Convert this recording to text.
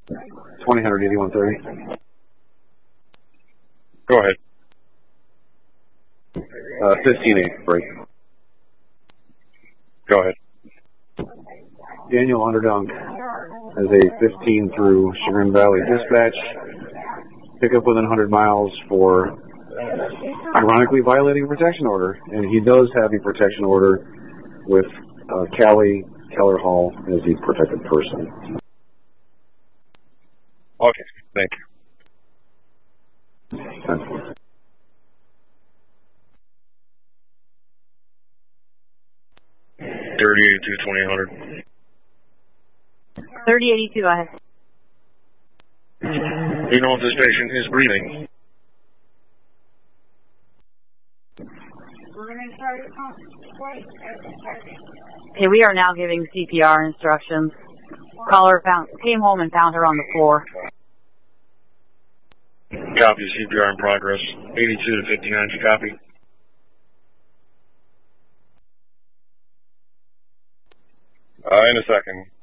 2000, 8130. Go ahead. 15-8, break. Go ahead. Daniel Underdunk as a 15 through Chagrin Valley dispatch. Pickup within 100 miles for ironically violating a protection order. And he does have a protection order with Callie Keller Hall as the protected person. Okay, thank you. Thanks. 3082, 2800. 3082, go ahead. Do you know if this patient is breathing? Okay, we are now giving CPR instructions. Caller came home and found her on the floor. Copy, CPR in progress. 82 to 59, copy. In a second.